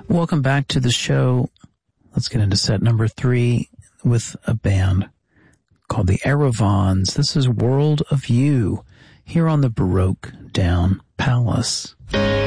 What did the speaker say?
Welcome back to the show. Let's get into set number 3 with a band called the Aerovons. This is World of You here on the Baroque Down Palace.